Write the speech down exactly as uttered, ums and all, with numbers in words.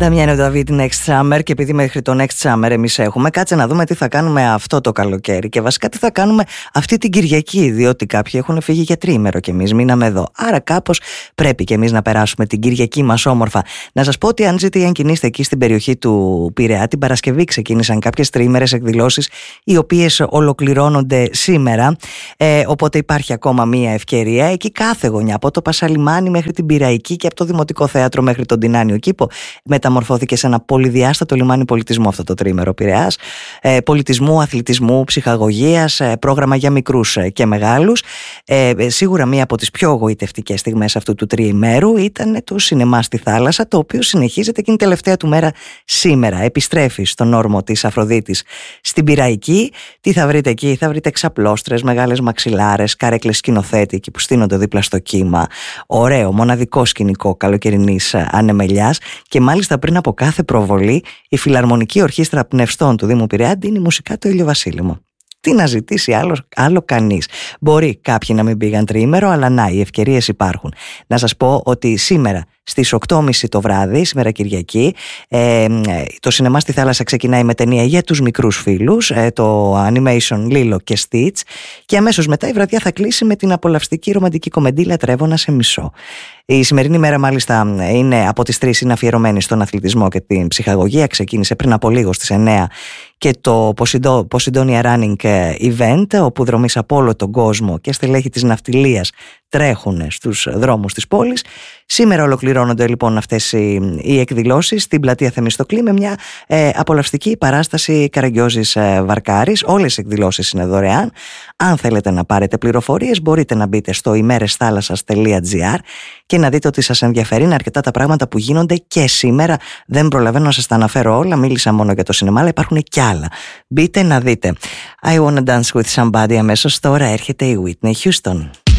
Δαμιάνο Νταβίτ, Next Summer. Και επειδή μέχρι το Next Summer εμείς έχουμε, κάτσε να δούμε τι θα κάνουμε αυτό το καλοκαίρι. Και βασικά τι θα κάνουμε αυτή την Κυριακή. Διότι κάποιοι έχουν φύγει για τρίμερο και εμείς μείναμε εδώ. Άρα κάπως πρέπει και εμείς να περάσουμε την Κυριακή μας όμορφα. Να σας πω ότι αν ζείτε ή αν κινείστε εκεί στην περιοχή του Πειραιά, την Παρασκευή ξεκίνησαν κάποιες τριήμερες εκδηλώσεις, οι οποίες ολοκληρώνονται σήμερα. Ε, οπότε υπάρχει ακόμα μία ευκαιρία. Εκεί κάθε γωνιά, από το Πασαλιμάνι μέχρι την Πειραϊκή και από το Δημοτικό Θέατρο μέχρι τον Τινάνιο Κήπο, μεταμορφώθηκε σε ένα πολυδιάστατο λιμάνι πολιτισμού αυτό το τριήμερο Πειραιάς. Ε, πολιτισμού, αθλητισμού, ψυχαγωγίας, ε, πρόγραμμα για μικρούς και μεγάλους. Ε, σίγουρα μία από τις πιο γοητευτικές στιγμές αυτού του τριημέρου ήταν το σινεμά στη θάλασσα, το οποίο συνεχίζεται και είναι τελευταία του μέρα σήμερα. Επιστρέφει στον όρμο της Αφροδίτης στην Πειραϊκή. Τι θα βρείτε εκεί? Θα βρείτε ξαπλώστρες, μεγάλες μαξιλάρες, καρέκλες σκηνοθέτη εκεί που στείνονται δίπλα στο κύμα. Ωραίο, μοναδικό σκηνικό καλοκαιρινής ανεμελιάς. Και μάλιστα πριν από κάθε προβολή, η Φιλαρμονική Ορχήστρα Πνευστών του Δήμου Πειραιά δίνει μουσικά το ηλιοβασίλειμο. Τι να ζητήσει άλλο, άλλο κανείς. Μπορεί κάποιοι να μην πήγαν τριήμερο, αλλά να, οι ευκαιρίες υπάρχουν. Να σας πω ότι σήμερα στις οκτώ και μισή το βράδυ, σήμερα Κυριακή, ε, το σινεμά στη θάλασσα ξεκινάει με ταινία για τους μικρούς φίλους, ε, το animation Lilo και Stitch, και αμέσως μετά η βραδιά θα κλείσει με την απολαυστική ρομαντική κομμεντή Λατρεύωνα σε μισό. Η σημερινή μέρα μάλιστα είναι από τις τρεις, είναι αφιερωμένη στον αθλητισμό και την ψυχαγωγία. Ξεκίνησε πριν από λίγο στις εννέα και το Posidonia Running Event, όπου δρομείς από όλο τον κόσμο και στελέχη της ναυτιλίας τρέχουν στους δρόμους της πόλης. Σήμερα ολοκληρώνονται λοιπόν αυτές οι, οι εκδηλώσεις στην πλατεία Θεμιστοκλή με μια ε, απολαυστική παράσταση Καραγκιόζης ε, Βαρκάρης. Όλες οι εκδηλώσεις είναι δωρεάν. Αν θέλετε να πάρετε πληροφορίες, μπορείτε να μπείτε στο ημέρεσθάλασσας τελεία τζι άρ και να δείτε ότι σας ενδιαφέρει. Είναι αρκετά τα πράγματα που γίνονται και σήμερα. Δεν προλαβαίνω να σας τα αναφέρω όλα. Μίλησα μόνο για το σινεμά, αλλά υπάρχουν κι άλλα. Μπείτε να δείτε. I wanna dance with somebody. Αμέσως τώρα έρχεται η Whitney Houston.